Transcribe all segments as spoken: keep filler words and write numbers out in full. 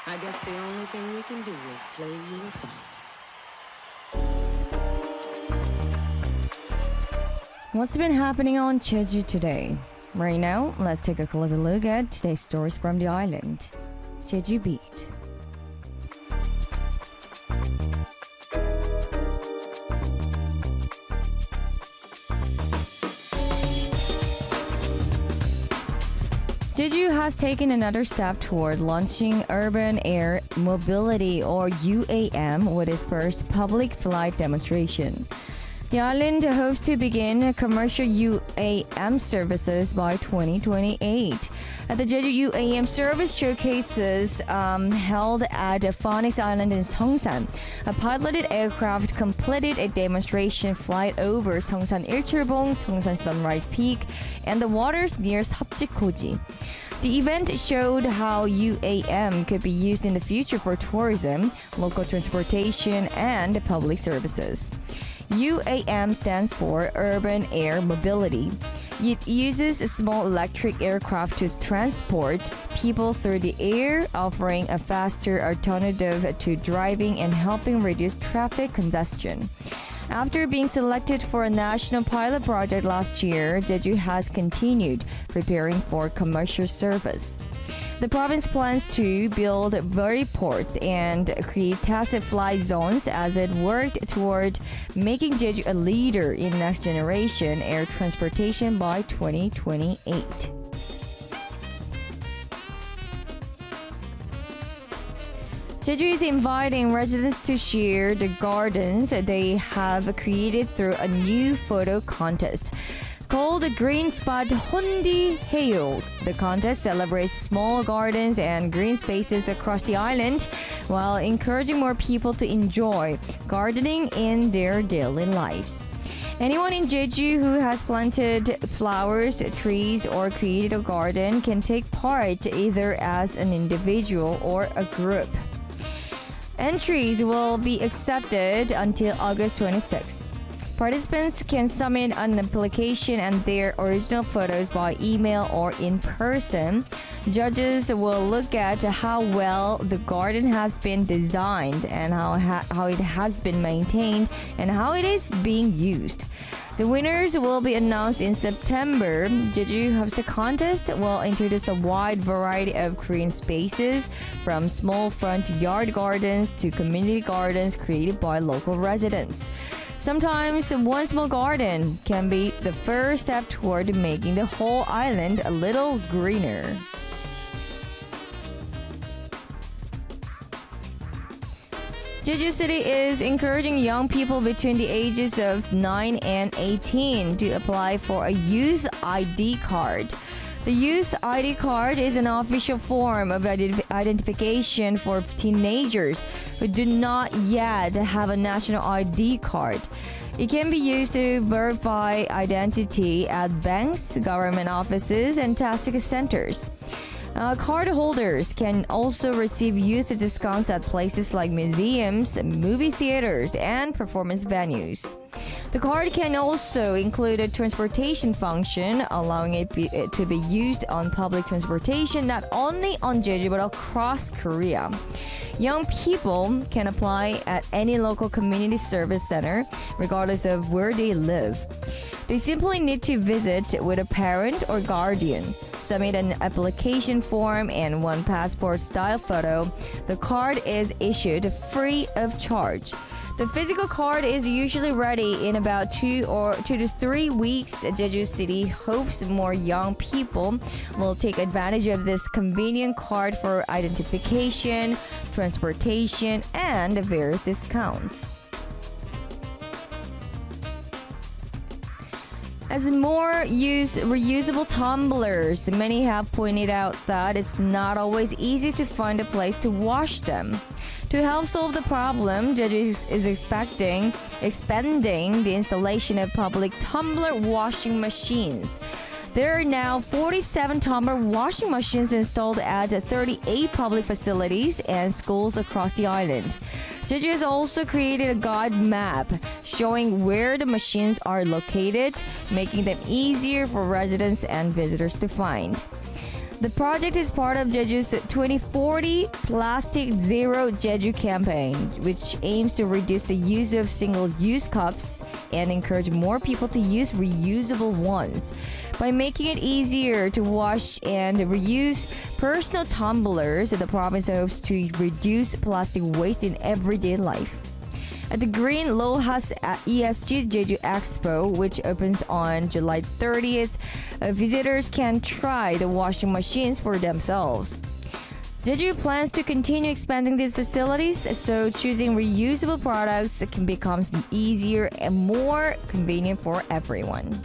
I guess the only thing we can do is play you a song. What's been happening on Jeju today? Right now, let's take a closer look at today's stories from the island. Jeju Beat. Jeju has taken another step toward launching Urban Air Mobility, or U A M, with its first public flight demonstration. The island hopes to begin commercial U A M services by twenty twenty-eight. At the Jeju U A M service showcases um, held at Phoenix Island in Seongsan, a piloted aircraft completed a demonstration flight over Seongsan Ilcheolbong, Seongsan Sunrise Peak, and the waters near Seopjikoji. The event showed how U A M could be used in the future for tourism, local transportation, and public services. U A M stands for Urban Air Mobility. It uses small electric aircraft to transport people through the air, offering a faster alternative to driving and helping reduce traffic congestion. After being selected for a national pilot project last year, Jeju has continued preparing for commercial service. The province plans to build vertiports and create tested flight zones as it worked toward making Jeju a leader in next generation air transportation by twenty twenty-eight. Jeju is inviting residents to share the gardens they have created through a new photo contest called Green Spot Hondi Heyo. The contest celebrates small gardens and green spaces across the island while encouraging more people to enjoy gardening in their daily lives. Anyone in Jeju who has planted flowers, trees, or created a garden can take part either as an individual or a group. Entries will be accepted until August twenty-sixth. Participants can submit an application and their original photos by email or in person. Judges will look at how well the garden has been designed and how, ha- how it has been maintained and how it is being used. The winners will be announced in September. Jeju hosts the contest will introduce a wide variety of green spaces, from small front yard gardens to community gardens created by local residents. Sometimes one small garden can be the first step toward making the whole island a little greener. Jeju City is encouraging young people between the ages of nine and eighteen to apply for a youth I D card. The youth I D card is an official form of ident- identification for teenagers who do not yet have a national I D card. It can be used to verify identity at banks, government offices, and task centers. Uh, card holders can also receive youth discounts at places like museums, movie theaters, and performance venues. The card can also include a transportation function, allowing it, be, it to be used on public transportation not only on Jeju but across Korea. Young people can apply at any local community service center, regardless of where they live. They simply need to visit with a parent or guardian, submit an application form, and one passport-style photo. The card is issued free of charge. The physical card is usually ready in about two or two to three weeks. Jeju City hopes more young people will take advantage of this convenient card for identification, transportation, and various discounts. As more use reusable tumblers, many have pointed out that it's not always easy to find a place to wash them. To help solve the problem, Jeju is expecting expanding the installation of public tumbler washing machines. There are now forty-seven tumbler washing machines installed at thirty-eight public facilities and schools across the island. Jeju has also created a guide map showing where the machines are located, making them easier for residents and visitors to find. The project is part of Jeju's twenty forty Plastic Zero Jeju campaign, which aims to reduce the use of single-use cups and encourage more people to use reusable ones. By making it easier to wash and reuse personal tumblers, the province hopes to reduce plastic waste in everyday life. At the Green Lohas E S G Jeju Expo, which opens on July thirtieth, uh, visitors can try the washing machines for themselves. Jeju plans to continue expanding these facilities, so choosing reusable products can become easier and more convenient for everyone.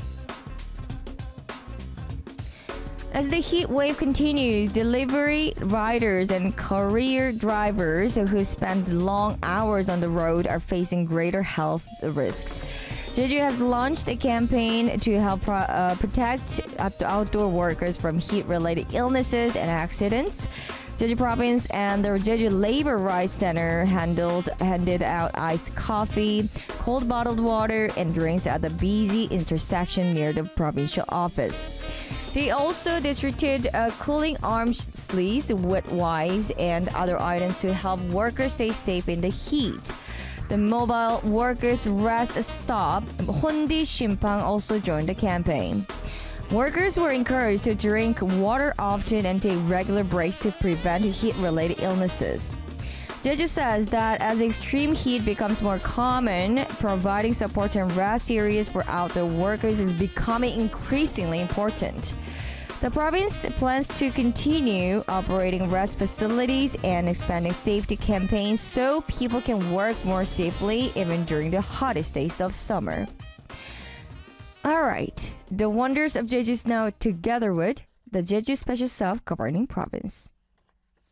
As the heat wave continues, delivery riders and courier drivers who spend long hours on the road are facing greater health risks. Jeju has launched a campaign to help pro- uh, protect outdoor workers from heat-related illnesses and accidents. Jeju Province and the Jeju Labor Rights Center handled handed out iced coffee, cold bottled water, and drinks at the busy intersection near the provincial office. They also distributed uh, cooling arm sleeves, wet wipes, and other items to help workers stay safe in the heat. The mobile workers' rest stop, Hondi Shimpang, also joined the campaign. Workers were encouraged to drink water often and take regular breaks to prevent heat-related illnesses. Jeju says that as extreme heat becomes more common, providing support and rest areas for outdoor workers is becoming increasingly important. The province plans to continue operating rest facilities and expanding safety campaigns so people can work more safely even during the hottest days of summer. Alright, the wonders of Jeju is now together with the Jeju Special Self-Governing Province.